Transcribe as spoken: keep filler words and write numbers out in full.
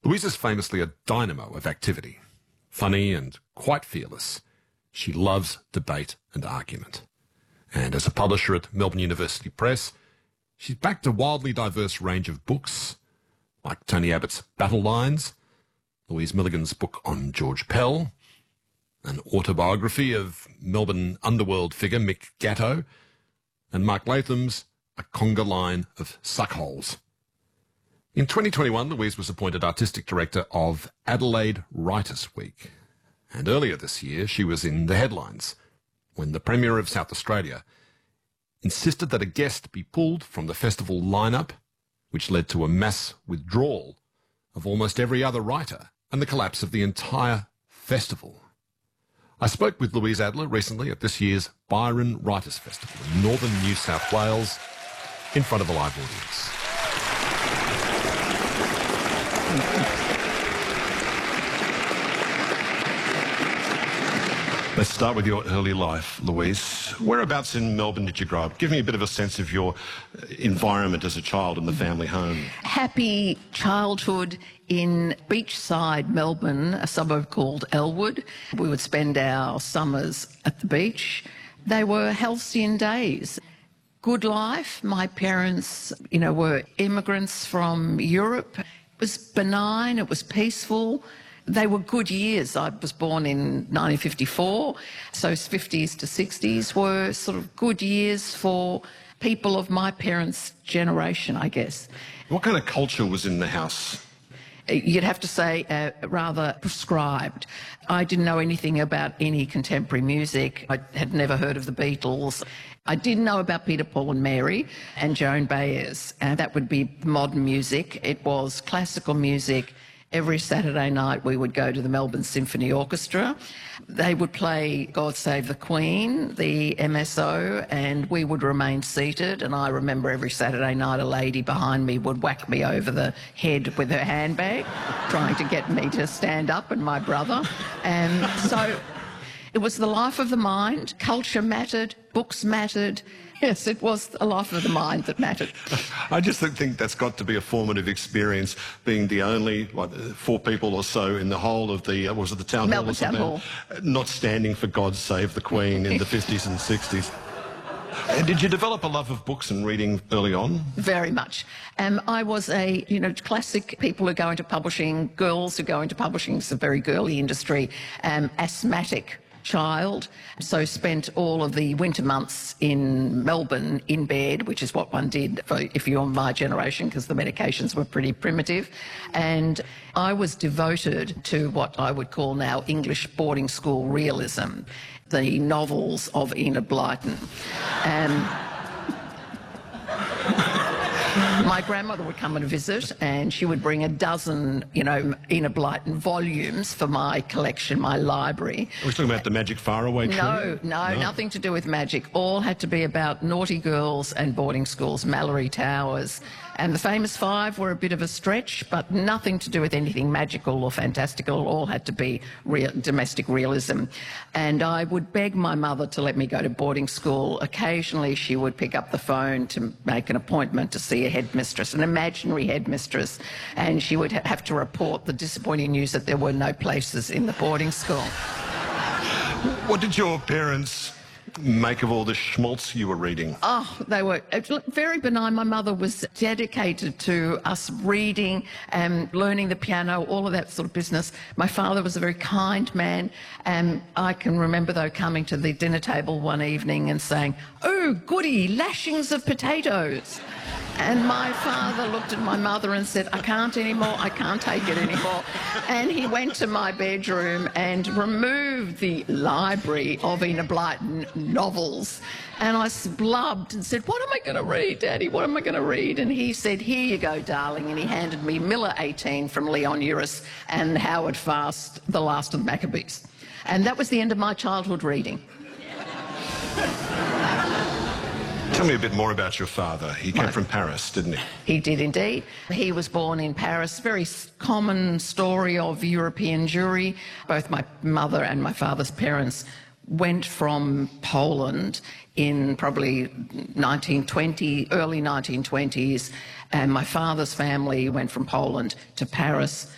Louise is famously a dynamo of activity. Funny and quite fearless, she loves debate and argument. And as a publisher at Melbourne University Press, she's backed a wildly diverse range of books, like Tony Abbott's Battle Lines, Louise Milligan's book on George Pell, an autobiography of Melbourne underworld figure Mick Gatto, and Mark Latham's A Conga Line of Suckholes. In twenty twenty-one, Louise was appointed Artistic Director of Adelaide Writers' Week. And earlier this year, she was in the headlines when the Premier of South Australia insisted that a guest be pulled from the festival lineup, which led to a mass withdrawal of almost every other writer and the collapse of the entire festival. I spoke with Louise Adler recently at this year's Byron Writers' Festival in northern New South Wales in front of a live audience. Let's start with your early life, Louise. Whereabouts in Melbourne did you grow up? Give me a bit of a sense of your environment as a child in the family home. Happy childhood in beachside Melbourne, a suburb called Elwood. We would spend our summers at the beach. They were halcyon days. Good life. My parents, you know, were immigrants from Europe. It was benign, it was peaceful. They were good years. I was born in nineteen fifty-four, so fifties to sixties were sort of good years for people of my parents' generation, I guess. What kind of culture was in the house? You'd have to say uh, rather prescribed. I didn't know anything about any contemporary music. I had never heard of the Beatles. I did know about Peter, Paul and Mary and Joan Baez, and that would be modern music. It was classical music. Every Saturday night we would go to the Melbourne Symphony Orchestra. They would play God Save the Queen, the M S O, and we would remain seated. And I remember every Saturday night a lady behind me would whack me over the head with her handbag, trying to get me to stand up, and my brother. And so it was the life of the mind. Culture mattered, books mattered. Yes, it was a life of the mind that mattered. I just think that's got to be a formative experience, being the only what, four people or so in the whole of the, uh, was it the town Melbourne hall? Town Hall. Not standing for God Save the Queen in the fifties and sixties. And did you develop a love of books and reading early on? Very much. Um, I was a, you know, classic people who go into publishing, girls who go into publishing, it's a very girly industry, um, asthmatic child, so spent all of the winter months in Melbourne in bed, which is what one did for, if you're my generation, because the medications were pretty primitive. And I was devoted to what I would call now English boarding school realism, the novels of Enid Blyton. Um, My grandmother would come and visit, and she would bring a dozen, you know, Enid Blyton volumes for my collection, my library. Are we talking about the Magic Faraway Tree? No, no, no, nothing to do with magic. All had to be about naughty girls and boarding schools, Mallory Towers. And the famous five were a bit of a stretch, but nothing to do with anything magical or fantastical. All had to be real, domestic realism. And I would beg my mother to let me go to boarding school. Occasionally she would pick up the phone to make an appointment to see a headmistress, an imaginary headmistress, and she would ha have to report the disappointing news that there were no places in the boarding school. What did your parents make of all the schmaltz you were reading? Oh, they were very benign. My mother was dedicated to us reading and learning the piano, all of that sort of business. My father was a very kind man, and I can remember, though, coming to the dinner table one evening and saying, "Oh, goody, lashings of potatoes." And my father looked at my mother and said, "I can't anymore, I can't take it anymore." And he went to my bedroom and removed the library of Enid Blyton novels. And I blubbed and said, "What am I going to read, Daddy? What am I going to read?" And he said, "Here you go, darling." And he handed me Miller eighteen from Leon Uris and Howard Fast, The Last of the Maccabees. And that was the end of my childhood reading. Tell me a bit more about your father. He came My, from Paris, didn't he? He did indeed. He was born in Paris. Very common story of European Jewry. Both my mother and my father's parents went from Poland in probably nineteen twenty, early nineteen twenties, and my father's family went from Poland to Paris.